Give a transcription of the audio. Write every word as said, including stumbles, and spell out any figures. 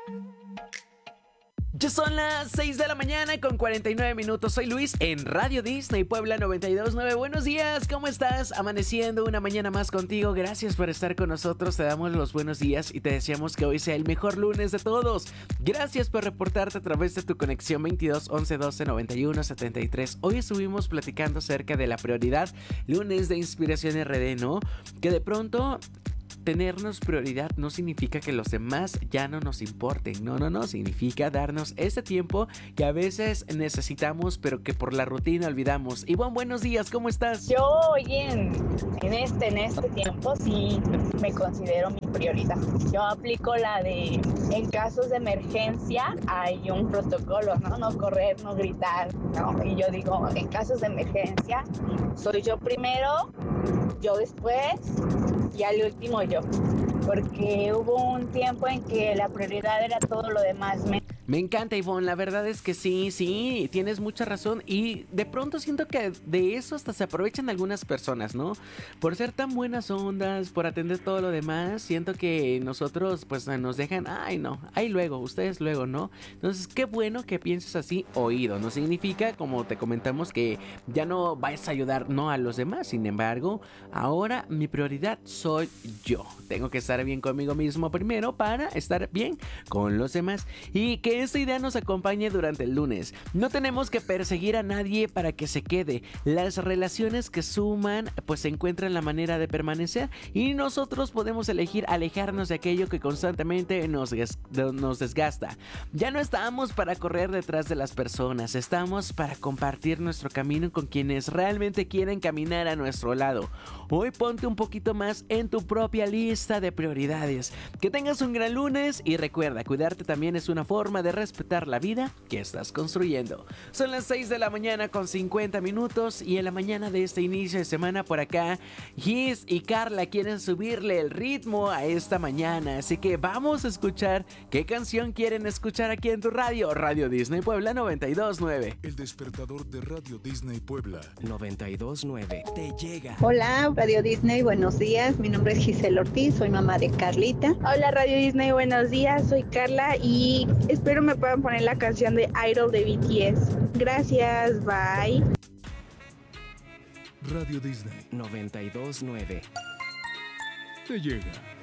Ya son las seis de la mañana con cuarenta y nueve minutos. Soy Luis en Radio Disney Puebla noventa y dos punto nueve. Buenos días, ¿cómo estás? Amaneciendo una mañana más contigo. Gracias por estar con nosotros. Te damos los buenos días y te deseamos que hoy sea el mejor lunes de todos. Gracias por reportarte a través de tu conexión veintidós once doce noventa y uno setenta y tres. Hoy estuvimos platicando acerca de la prioridad, lunes de Inspiración R D, ¿no? Que de pronto tenernos prioridad no significa que los demás ya no nos importen. No, no, no. Significa darnos ese tiempo que a veces necesitamos, pero que por la rutina olvidamos. Ivonne, buenos días. ¿Cómo estás? Yo hoy en, en, este, en este tiempo sí me considero mi prioridad. Yo aplico la de en casos de emergencia hay un protocolo, ¿no? No correr, no gritar, ¿no? Y yo digo, en casos de emergencia soy yo primero, yo después y al último yo, porque hubo un tiempo en que la prioridad era todo lo demás. Me, Me encanta, Ivonne, la verdad es que sí, sí, tienes mucha razón y de pronto siento que de eso hasta se aprovechan algunas personas, ¿no? Por ser tan buenas ondas, por atender todo lo demás, siento que nosotros pues nos dejan, ay no, ahí luego, ustedes luego, ¿no? Entonces qué bueno que pienses así, oído, no significa, como te comentamos, que ya no vayas a ayudar, no, a los demás. Sin embargo, ahora mi prioridad soy yo. Tengo que estar bien conmigo mismo primero para estar bien con los demás y que esta idea nos acompañe durante el lunes. No tenemos que perseguir a nadie para que se quede. Las relaciones que suman pues encuentran la manera de permanecer y nosotros podemos elegir alejarnos de aquello que constantemente nos, nos desgasta. Ya no estamos para correr detrás de las personas, estamos para compartir nuestro camino con quienes realmente quieren caminar a nuestro lado. Hoy ponte un poquito más en tu propia lista de prioridades. Que tengas un gran lunes y recuerda, cuidarte también es una forma de respetar la vida que estás construyendo. Son las seis de la mañana con cincuenta minutos y en la mañana de este inicio de semana por acá, Gis y Carla quieren subirle el ritmo a esta mañana, así que vamos a escuchar qué canción quieren escuchar aquí en tu radio, Radio Disney Puebla noventa y dos punto nueve. El despertador de Radio Disney Puebla noventa y dos punto nueve te llega. Hola Radio Disney, buenos días, mi nombre es Giselle Ortiz, soy mamá de Carlita. Hola Radio Disney, buenos días, soy Carla y espero me puedan poner la canción de Idol de B T S. Gracias, bye. Radio Disney noventa y dos punto nueve te llega.